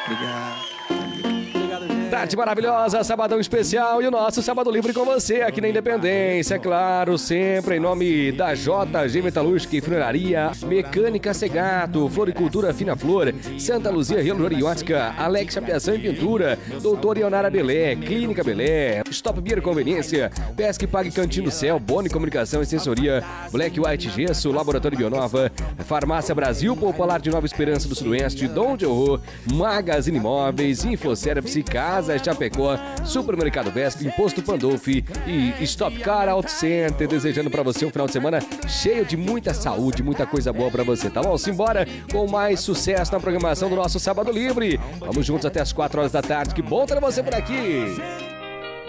Obrigado. Obrigado, gente. Tarde maravilhosa, sabadão especial e o nosso Sábado Livre com você aqui na Independência, é claro, sempre em nome da JG Metalúrgica e Funeraria, Mecânica Segato, Floricultura Fina Flor, Santa Luzia Reloriótica, Alex Chapeação e Pintura, Doutor Ionara Belé, Clínica Belé, Stop Beer Conveniência, Pesque Pague Cantinho do Céu, Boni Comunicação e Sensoria, Black White Gesso, Laboratório Bionova, Farmácia Brasil, Popular de Nova Esperança do Sudoeste, Dom de Horror, Magazine Imóveis, Infoservice, Casa Chapecó, Supermercado Vesp, Imposto Pandolfi e Stop Car Auto Center, desejando pra você um final de semana cheio de muita saúde, muita coisa boa pra você, tá bom? Simbora com mais sucesso na programação do nosso Sábado Livre. Vamos juntos até as 4 horas da tarde, que bom ter você por aqui.